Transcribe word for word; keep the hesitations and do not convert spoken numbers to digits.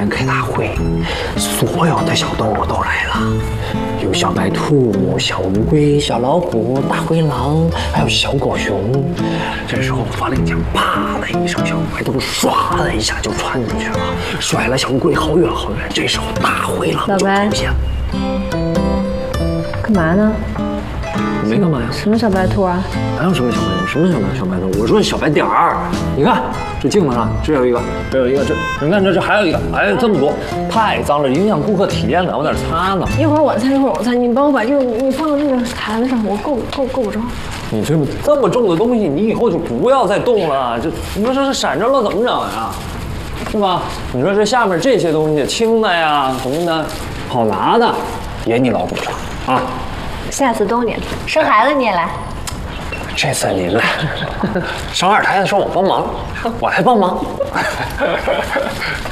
面开大会，所有的小动物都来了，有小白兔、小乌龟、小老虎、大灰狼，还有小狗熊。这时候发令枪，啪的一声，小白兔唰的一下就窜进去了，甩了小乌龟好远好远。这时候大灰狼就出现了。 干嘛呢？ 没干嘛呀？ 什么小白兔啊？ 哪有什么小白兔？什么小白小白兔？我说小白点儿，你看这镜子上，这有一个，这有一个，这你看这这还有一个，哎呦这么多，太脏了，影响顾客体验的，往哪擦呢？ 一会儿我擦，一会儿我擦，你帮我把这个你放到那个台子上，我够够够不着。 你这么这么重的东西，你以后就不要再动了。这你说这是闪着了怎么整呀？是吧？你说这下面这些东西轻的呀什么的，好拿的，也你老顾上啊。 下次都你生孩子你也来。 这次您来，上二胎的时候我帮忙，我还帮忙。